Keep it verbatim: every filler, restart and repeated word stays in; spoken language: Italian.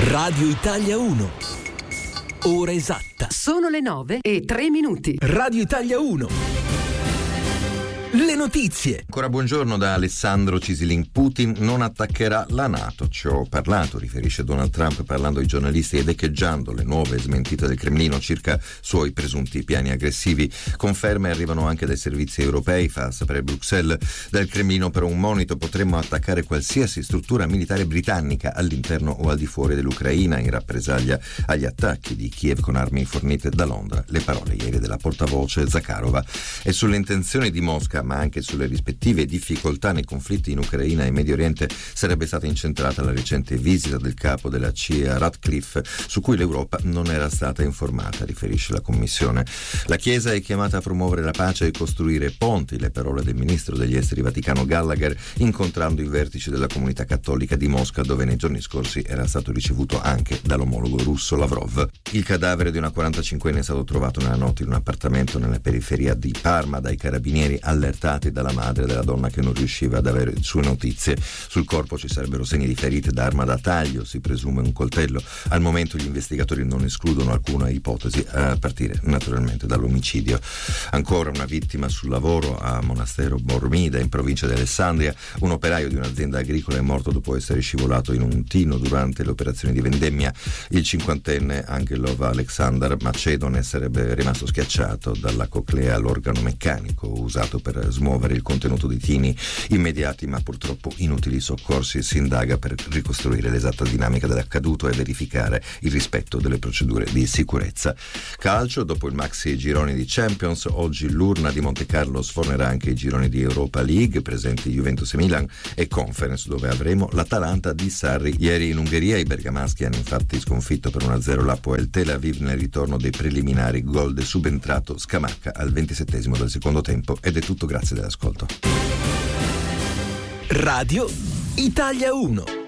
Radio Italia uno. Ora esatta. Sono le nove e tre minuti. Radio Italia uno. Le notizie. Ancora buongiorno da Alessandro Cisilin. Putin non attaccherà la NATO. Ci ho parlato, riferisce Donald Trump parlando ai giornalisti ed echeggiando le nuove smentite del Cremlino circa suoi presunti piani aggressivi. Conferme arrivano anche dai servizi europei, fa sapere Bruxelles. Dal Cremlino però un monito: potremmo attaccare qualsiasi struttura militare britannica all'interno o al di fuori dell'Ucraina in rappresaglia agli attacchi di Kiev con armi fornite da Londra. Le parole ieri della portavoce Zakharova. E sulle intenzioni di Mosca, ma anche sulle rispettive difficoltà nei conflitti in Ucraina e Medio Oriente, sarebbe stata incentrata la recente visita del capo della C I A Ratcliffe, su cui l'Europa non era stata informata, riferisce la Commissione. La Chiesa è chiamata a promuovere la pace e costruire ponti, le parole del ministro degli esteri Vaticano Gallagher, incontrando i vertici della comunità cattolica di Mosca, dove nei giorni scorsi era stato ricevuto anche dall'omologo russo Lavrov. Il cadavere di una quarantacinquenne è stato trovato nella notte in un appartamento nella periferia di Parma dai carabinieri allertati dalla madre della donna, che non riusciva ad avere sue notizie. Sul corpo ci sarebbero segni di ferite da arma da taglio, si presume un coltello. Al momento gli investigatori non escludono alcuna ipotesi, a partire naturalmente dall'omicidio. Ancora una vittima sul lavoro a Monastero Bormida, in provincia di Alessandria. Un operaio di un'azienda agricola è morto dopo essere scivolato in un tino durante le operazioni di vendemmia. Il cinquantenne Angelov Aleksandar Macedone sarebbe rimasto schiacciato dalla coclea, l'organo meccanico usato per smuovere il contenuto di tini immediati, ma purtroppo inutili soccorsi. Si indaga per ricostruire l'esatta dinamica dell'accaduto e verificare il rispetto delle procedure di sicurezza. Calcio: dopo il maxi gironi di Champions, oggi l'urna di Montecarlo sfornerà anche i gironi di Europa League, presenti Juventus e Milan, e Conference, dove avremo l'Atalanta di Sarri. Ieri in Ungheria i bergamaschi hanno infatti sconfitto per uno a zero l'Hapoel Tel Aviv nel ritorno dei preliminari, gol del subentrato Scamacca al ventisettesimo del secondo tempo. Ed è tutto, grazie dell'ascolto. Radio Italia uno.